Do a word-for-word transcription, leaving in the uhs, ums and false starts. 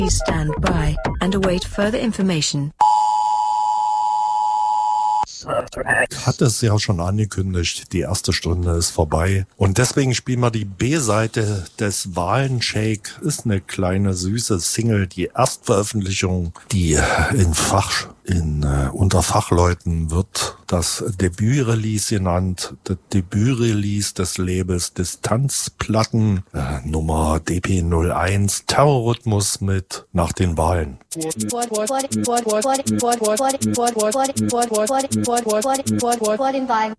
Please stand by and await further information. Hat es ja schon angekündigt, die erste Stunde ist vorbei. Und deswegen spielen wir die B-Seite des Wahlenshake. Ist eine kleine, süße Single, die Erstveröffentlichung, die in Fach, in, äh, unter Fachleuten wird das Debütrelease genannt. Das Debütrelease des Labels Distanzplatten, äh, Nummer D P null eins, Terrorrhythmus mit Nach den Wahlen. Vor den Wahlen.